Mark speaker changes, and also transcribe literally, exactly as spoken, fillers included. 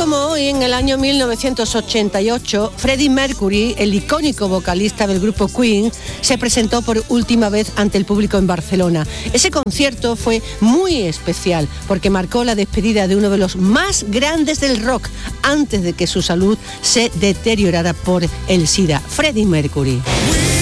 Speaker 1: como hoy, en el año mil novecientos ochenta y ocho, Freddie Mercury, el icónico vocalista del grupo Queen, se presentó por última vez ante el público en Barcelona. Ese concierto fue muy especial porque marcó la despedida de uno de los más grandes del rock antes de que su salud se deteriorara por el SIDA, Freddie Mercury.